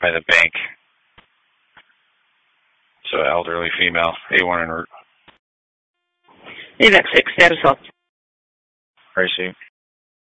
by the bank. So elderly female, A1 en route. AVAC 6, status all. Receive.